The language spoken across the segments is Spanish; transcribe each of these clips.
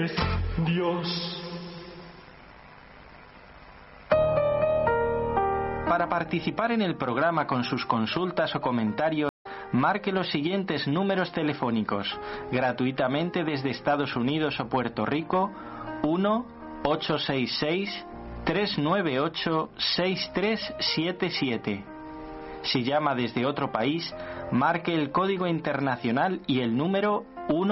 eres Dios. Para participar en el programa con sus consultas o comentarios, marque los siguientes números telefónicos, gratuitamente desde Estados Unidos o Puerto Rico: 1-866-398-6377. Si llama desde otro país, marque el código internacional y el número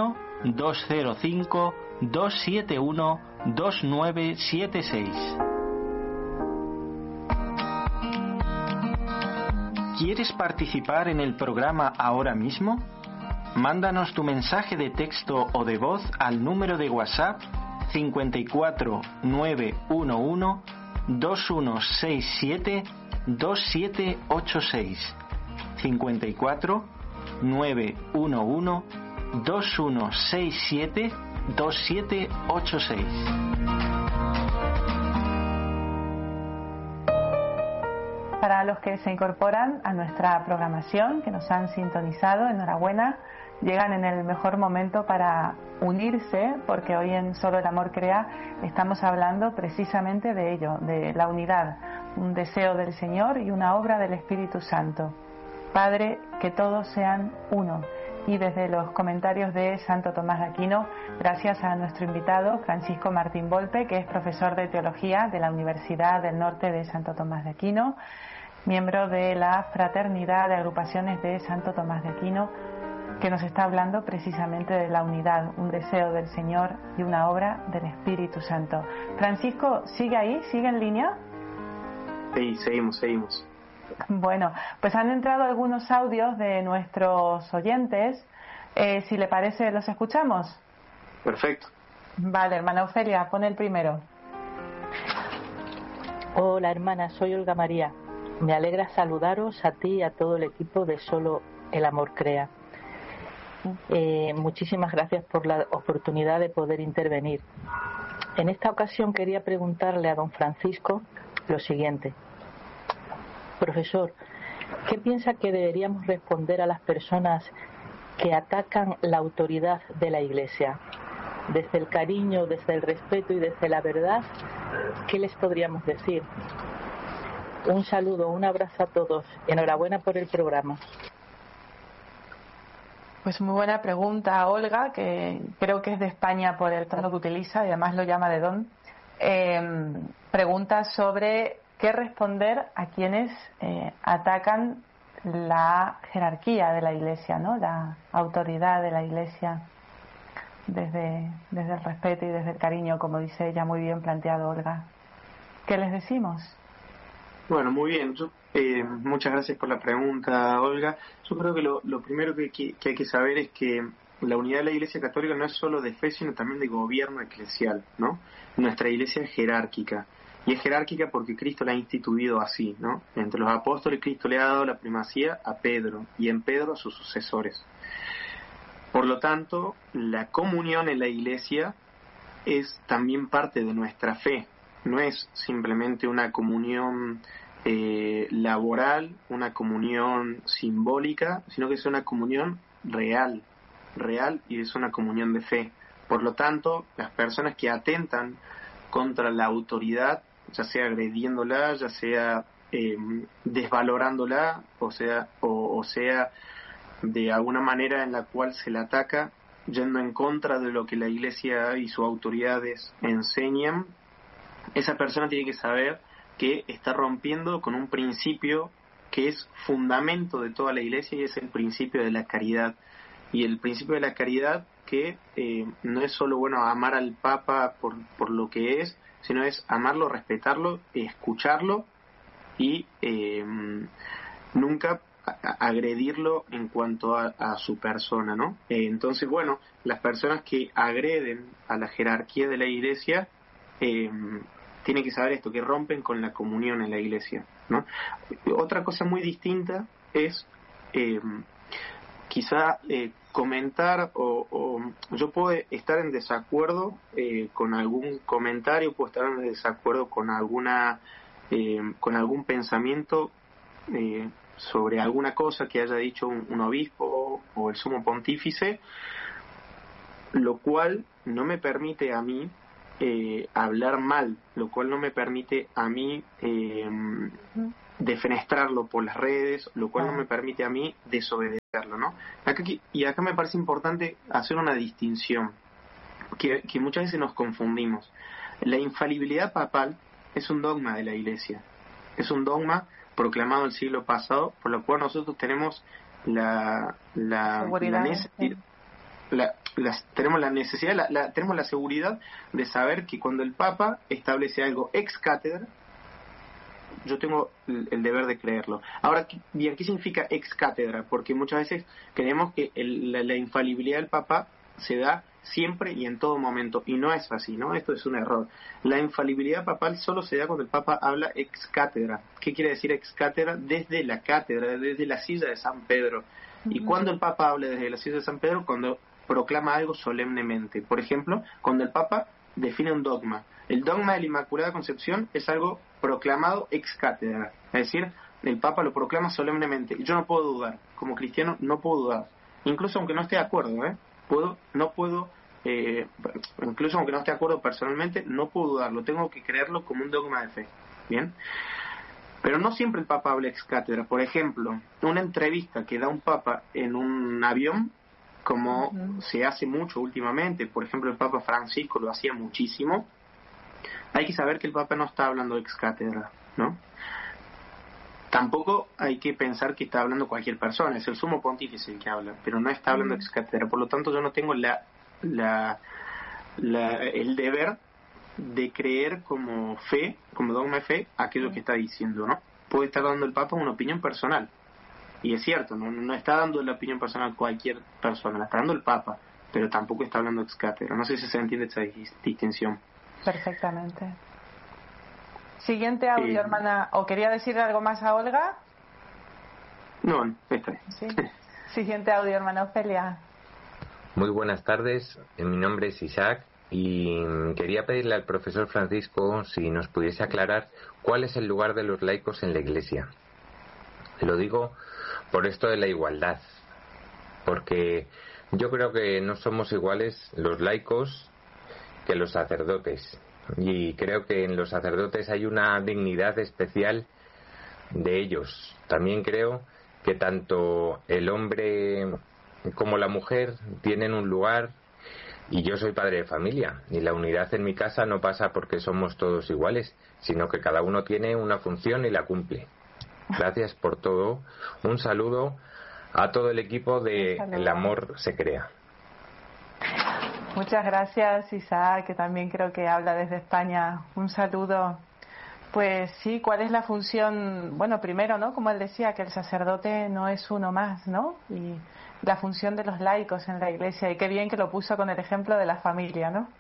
1-205-271-2976. ¿Quieres participar en el programa ahora mismo? Mándanos tu mensaje de texto o de voz al número de WhatsApp 54 911 2167 2786. 54 911 2167 2786. Para los que se incorporan a nuestra programación, que nos han sintonizado, enhorabuena, llegan en el mejor momento para unirse, porque hoy en Solo el Amor Crea estamos hablando precisamente de ello, de la unidad, un deseo del Señor y una obra del Espíritu Santo. Padre, que todos sean uno. Y desde los comentarios de Santo Tomás de Aquino, gracias a nuestro invitado Francisco Martín Volpe, que es profesor de Teología de la Universidad del Norte de Santo Tomás de Aquino, miembro de la Fraternidad de Agrupaciones de Santo Tomás de Aquino, que nos está hablando precisamente de la unidad, un deseo del Señor y una obra del Espíritu Santo. Francisco, ¿sigue ahí? ¿Sigue en línea? Sí, seguimos. Bueno, pues han entrado algunos audios de nuestros oyentes. Si le parece, ¿los escuchamos? Perfecto. Vale, hermana Ofelia, pon el primero. Hola, hermana, soy Olga María. Me alegra saludaros a ti y a todo el equipo de Solo el Amor Crea. Muchísimas gracias por la oportunidad de poder intervenir. En esta ocasión quería preguntarle a don Francisco lo siguiente. Profesor, ¿qué piensa que deberíamos responder a las personas que atacan la autoridad de la Iglesia? Desde el cariño, desde el respeto y desde la verdad, ¿qué les podríamos decir? Un saludo, un abrazo a todos. Enhorabuena por el programa. Pues muy buena pregunta, Olga, que creo que es de España por el tono que utiliza y además lo llama de don. Pregunta sobre qué responder a quienes atacan la jerarquía de la Iglesia, ¿no? La autoridad de la Iglesia, desde el respeto y desde el cariño, como dice ella, muy bien planteado, Olga. ¿Qué les decimos? Bueno, muy bien. Muchas gracias por la pregunta, Olga. Yo creo que lo primero que hay que saber es que la unidad de la Iglesia Católica no es solo de fe, sino también de gobierno eclesial, ¿no? Nuestra Iglesia es jerárquica. Y es jerárquica porque Cristo la ha instituido así, ¿no? Entre los apóstoles, Cristo le ha dado la primacía a Pedro y en Pedro a sus sucesores. Por lo tanto, la comunión en la Iglesia es también parte de nuestra fe. No es simplemente una comunión laboral, una comunión simbólica, sino que es una comunión real, y es una comunión de fe. Por lo tanto, las personas que atentan contra la autoridad, ya sea agrediéndola, ya sea desvalorándola, o sea de alguna manera en la cual se la ataca, yendo en contra de lo que la Iglesia y sus autoridades enseñan, esa persona tiene que saber que está rompiendo con un principio que es fundamento de toda la Iglesia, y es el principio de la caridad. Y el principio de la caridad que no es solo amar al Papa por lo que es, sino es amarlo, respetarlo, escucharlo y nunca agredirlo en cuanto a su persona, ¿no? Entonces, las personas que agreden a la jerarquía de la Iglesia tienen que saber esto, que rompen con la comunión en la Iglesia, ¿no? Otra cosa muy distinta es quizá comentar o yo puedo estar en desacuerdo con algún comentario, puedo estar en desacuerdo con con algún pensamiento sobre alguna cosa que haya dicho un obispo o el sumo pontífice, lo cual no me permite a mí hablar mal, lo cual no me permite a mí defenestrarlo por las redes, lo cual no me permite a mí desobedecerlo, ¿no? Acá me parece importante hacer una distinción, que muchas veces nos confundimos. La infalibilidad papal es un dogma de la Iglesia, es un dogma proclamado el siglo pasado, por lo cual nosotros tenemos tenemos la necesidad, tenemos la seguridad de saber que cuando el Papa establece algo ex cátedra, yo tengo el deber de creerlo. Ahora, bien, ¿qué significa ex cátedra? Porque muchas veces creemos que la infalibilidad del Papa se da siempre y en todo momento, y no es así, ¿no? Esto es un error. La infalibilidad papal solo se da cuando el Papa habla ex cátedra. ¿Qué quiere decir ex cátedra? Desde la cátedra, desde la silla de San Pedro. Y cuando el Papa habla desde la silla de San Pedro, cuando proclama algo solemnemente. Por ejemplo, cuando el Papa define un dogma. El dogma de la Inmaculada Concepción es algo proclamado ex cátedra. Es decir, el Papa lo proclama solemnemente. Yo no puedo dudar. Como cristiano no puedo dudar. Incluso aunque no esté de acuerdo, incluso aunque no esté de acuerdo personalmente, no puedo dudarlo. Tengo que creerlo como un dogma de fe. ¿Bien? Pero no siempre el Papa habla ex cátedra. Por ejemplo, una entrevista que da un Papa en un avión, como se hace mucho últimamente, por ejemplo el Papa Francisco lo hacía muchísimo, hay que saber que el Papa no está hablando ex cátedra, ¿no? Tampoco hay que pensar que está hablando cualquier persona, es el sumo pontífice el que habla, pero no está hablando ex cátedra. Por lo tanto, yo no tengo el deber de creer como fe, como dogma de fe, aquello que está diciendo, ¿no? Puede estar dando el Papa una opinión personal, y es cierto, no está dando la opinión personal cualquier persona, la está dando el Papa, pero tampoco está hablando ex cátedra. No sé si se entiende esa distinción. Perfectamente. Siguiente audio, hermana. ¿O quería decirle algo más a Olga? No, está bien. Sí. Siguiente audio, hermana Ofelia. Muy buenas tardes, mi nombre es Isaac y quería pedirle al profesor Francisco si nos pudiese aclarar cuál es el lugar de los laicos en la Iglesia. Lo digo por esto de la igualdad, porque yo creo que no somos iguales los laicos que los sacerdotes, y creo que en los sacerdotes hay una dignidad especial de ellos. También creo que tanto el hombre como la mujer tienen un lugar, y yo soy padre de familia, y la unidad en mi casa no pasa porque somos todos iguales, sino que cada uno tiene una función y la cumple. Gracias por todo. Un saludo a todo el equipo de El Amor se Crea. Muchas gracias, Isaac, que también creo que habla desde España. Un saludo. Pues sí, ¿cuál es la función? Bueno, primero, ¿no? Como él decía, que el sacerdote no es uno más, ¿no? Y la función de los laicos en la Iglesia. Y qué bien que lo puso con el ejemplo de la familia, ¿no?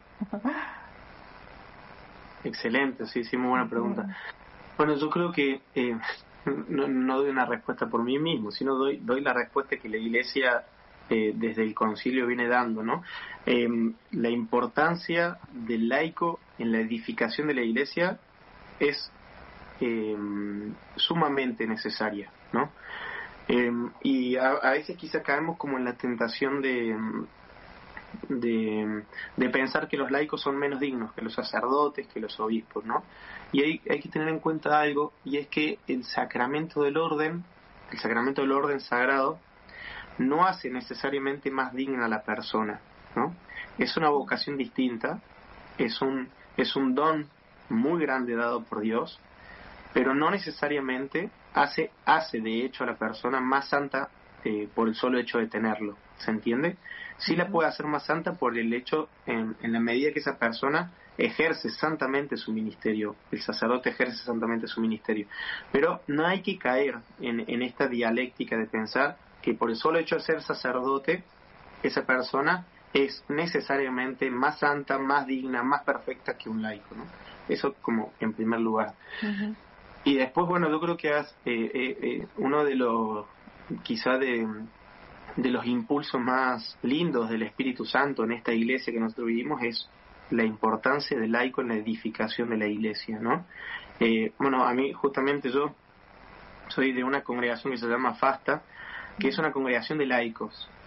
Excelente, sí, muy buena pregunta. Bueno, yo creo que no doy una respuesta por mí mismo, sino doy la respuesta que la Iglesia desde el concilio viene dando, ¿no? La importancia del laico en la edificación de la Iglesia es sumamente necesaria, ¿no? Y a veces quizá caemos como en la tentación de pensar que los laicos son menos dignos que los sacerdotes, que los obispos, ¿no? Y hay que tener en cuenta algo, y es que el sacramento del orden sagrado, no hace necesariamente más digna a la persona, ¿no? Es una vocación distinta, es un don muy grande dado por Dios, pero no necesariamente hace de hecho a la persona más santa por el solo hecho de tenerlo, ¿se entiende? Sí la puede hacer más santa por el hecho, en la medida que esa persona ejerce santamente su ministerio, el sacerdote ejerce santamente su ministerio. Pero no hay que caer en esta dialéctica de pensar que por el solo hecho de ser sacerdote, esa persona es necesariamente más santa, más digna, más perfecta que un laico, ¿no? Eso como en primer lugar. Y después, bueno, yo creo que uno de los, quizá de los impulsos más lindos del Espíritu Santo en esta iglesia que nosotros vivimos es la importancia del laico en la edificación de la iglesia, ¿no? Bueno, a mí justamente yo soy de una congregación que se llama FASTA, que es una congregación de laicos,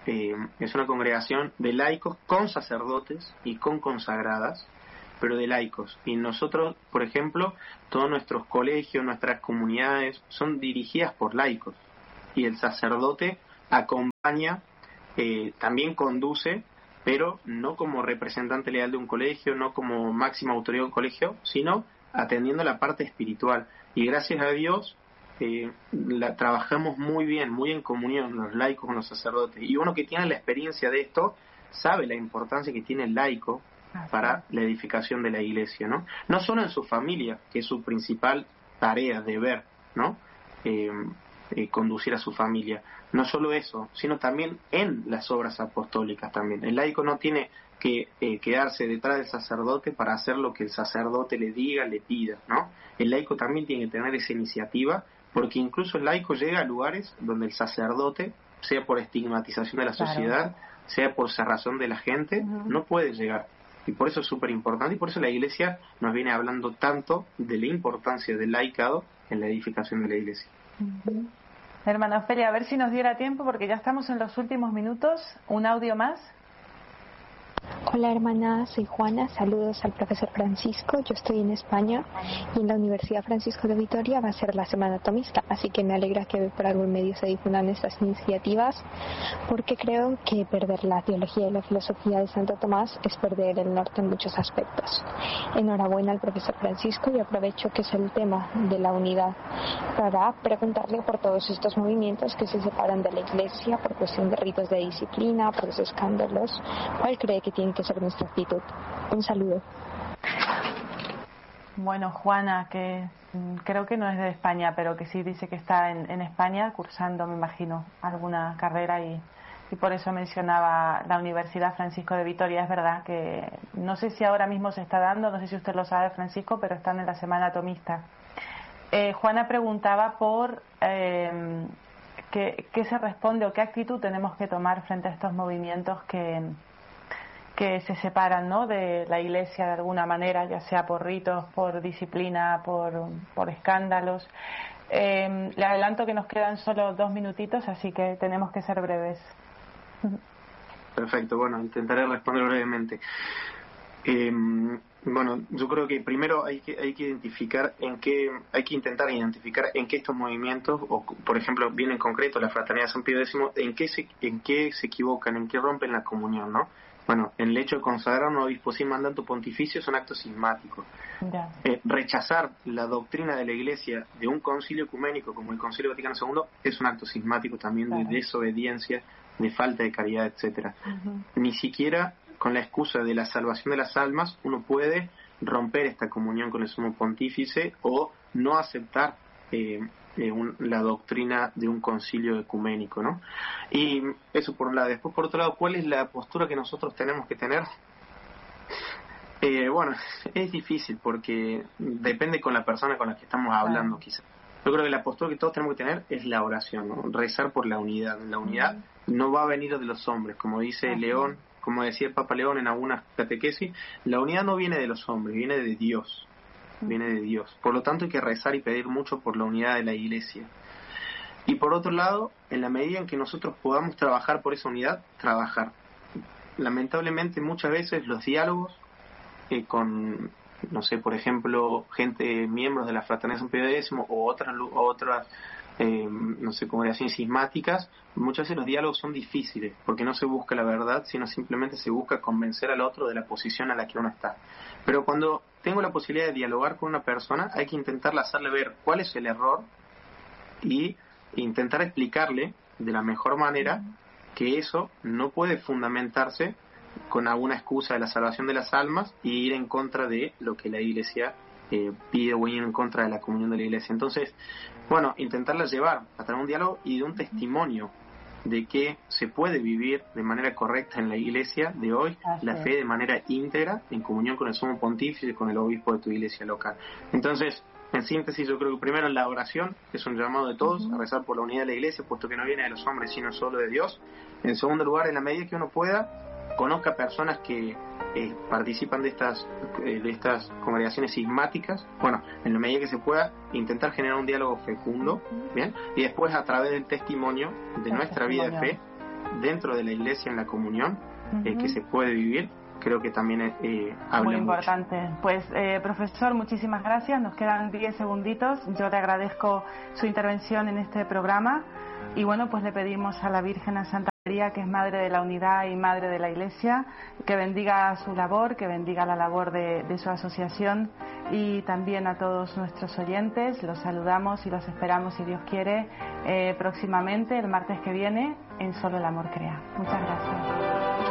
es una congregación de laicos con sacerdotes y con consagradas, pero de laicos. Y nosotros, por ejemplo, todos nuestros colegios, nuestras comunidades son dirigidas por laicos. Y el sacerdote acompaña, también conduce, pero no como representante legal de un colegio, no como máxima autoridad de un colegio, sino atendiendo la parte espiritual. Y gracias a Dios trabajamos muy bien, muy en comunión los laicos con los sacerdotes. Y uno que tiene la experiencia de esto sabe la importancia que tiene el laico para la edificación de la iglesia, ¿no? No solo en su familia, que es su principal tarea, deber, ¿no? Conducir a su familia. No solo eso, sino también en las obras apostólicas también. El laico no tiene que quedarse detrás del sacerdote para hacer lo que el sacerdote le diga, le pida, ¿no? El laico también tiene que tener esa iniciativa, porque incluso el laico llega a lugares donde el sacerdote, sea por estigmatización de la sociedad, sea por cerrazón de la gente, no puede llegar. Y por eso es súper importante, y por eso la Iglesia nos viene hablando tanto de la importancia del laicado en la edificación de la Iglesia. Hermana Ofelia, a ver si nos diera tiempo, porque ya estamos en los últimos minutos. ¿Un audio más? Hola hermana, soy Juana, saludos al profesor Francisco. Yo estoy en España y en la Universidad Francisco de Vitoria va a ser la Semana Tomista, así que me alegra que por algún medio se difundan estas iniciativas, porque creo que perder la teología y la filosofía de Santo Tomás es perder el norte en muchos aspectos. Enhorabuena al profesor Francisco, y aprovecho que es el tema de la unidad para preguntarle por todos estos movimientos que se separan de la Iglesia por cuestión de ritos de disciplina, por los escándalos. ¿Cuál cree que tiene que ser nuestra actitud? Un saludo. Bueno, Juana, que creo que no es de España, pero que sí dice que está en España cursando, me imagino, alguna carrera, y por eso mencionaba la Universidad Francisco de Vitoria. Es verdad que no sé si ahora mismo se está dando, no sé si usted lo sabe, Francisco, pero están en la Semana Tomista. Juana preguntaba por qué se responde o qué actitud tenemos que tomar frente a estos movimientos que se separan, ¿no?, de la Iglesia de alguna manera, ya sea por ritos, por disciplina, por escándalos. Le adelanto que nos quedan solo 2 minutitos, así que tenemos que ser breves. Perfecto, bueno, intentaré responder brevemente. Bueno, yo creo que primero hay que identificar hay que intentar identificar en qué estos movimientos, o por ejemplo, bien en concreto la Fraternidad San Pío X, en qué se equivocan, en qué rompen la comunión, ¿no? Bueno, el hecho de consagrar un obispo sin mandato pontificio es un acto cismático. Rechazar la doctrina de la Iglesia de un concilio ecuménico como el Concilio Vaticano II es un acto cismático también, de desobediencia, de falta de caridad, etcétera. Ni siquiera con la excusa de la salvación de las almas uno puede romper esta comunión con el sumo pontífice o no aceptar la doctrina de un concilio ecuménico, ¿no? Y eso por un lado. Después, por otro lado, ¿cuál es la postura que nosotros tenemos que tener? Bueno, es difícil porque depende con la persona con la que estamos hablando, quizás. Yo creo que la postura que todos tenemos que tener es la oración, ¿no? Rezar por la unidad. La unidad no va a venir de los hombres, como dice León, como decía el Papa León en algunas catequesis, la unidad no viene de los hombres, viene de Dios. Viene de Dios. Por lo tanto hay que rezar y pedir mucho por la unidad de la Iglesia. Y por otro lado, en la medida en que nosotros podamos trabajar por esa unidad, trabajar. Lamentablemente muchas veces los diálogos con, no sé, por ejemplo, miembros de la Fraternidad San Pío X o otras no sé, congregaciones cismáticas, muchas veces los diálogos son difíciles porque no se busca la verdad, sino simplemente se busca convencer al otro de la posición a la que uno está. Pero cuando tengo la posibilidad de dialogar con una persona, hay que intentarle hacerle ver cuál es el error y intentar explicarle de la mejor manera que eso no puede fundamentarse con alguna excusa de la salvación de las almas y ir en contra de lo que la Iglesia pide, o ir en contra de la comunión de la Iglesia. Entonces, bueno, intentarla llevar a través de un diálogo y de un testimonio de que se puede vivir de manera correcta en la Iglesia de hoy la fe de manera íntegra, en comunión con el sumo pontífice y con el obispo de tu iglesia local. Entonces, en síntesis, yo creo que primero la oración es un llamado de todos a rezar por la unidad de la Iglesia, puesto que no viene de los hombres sino solo de Dios. En segundo lugar, en la medida que uno pueda, conozca personas que participan de estas congregaciones cismáticas. Bueno, en la medida que se pueda, intentar generar un diálogo fecundo, bien, y después a través del testimonio de nuestra vida de fe dentro de la iglesia, en la comunión, que se puede vivir, creo que también habla muy mucho. importante. Pues profesor, muchísimas gracias. Nos quedan 10 segunditos. Yo le agradezco su intervención en este programa y bueno, pues le pedimos a la Virgen, a Santa María, que es Madre de la Unidad y Madre de la Iglesia, que bendiga su labor, que bendiga la labor de su asociación, y también a todos nuestros oyentes. Los saludamos y los esperamos, si Dios quiere, próximamente, el martes que viene, en Solo el Amor Crea. Muchas gracias.